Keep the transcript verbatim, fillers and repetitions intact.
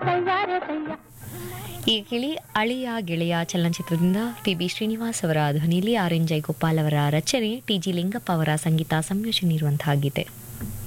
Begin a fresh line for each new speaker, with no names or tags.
ಈ ಗಿಳಿ ಅಳಿಯ ಗೆಳೆಯ ಚಲನಚಿತ್ರದಿಂದ ಪಿ ಬಿ ಶ್ರೀನಿವಾಸ್ ಅವರ ಧ್ವನಿಯಲ್ಲಿ ಆರ್ ಎನ್ ಜಯಗೋಪಾಲ್ ಅವರ ರಚನೆ ಟಿ ಜಿ ಲಿಂಗಪ್ಪ ಅವರ ಸಂಗೀತ ಸಂಯೋಜನೆ ಇರುವಂತಹ ಗೀತೆ.